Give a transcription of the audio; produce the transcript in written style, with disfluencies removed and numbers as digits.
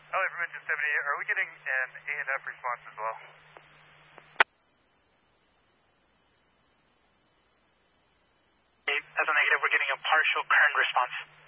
LA from engine 78, are we getting an A&F response as well? As a negative, we're getting a partial current response.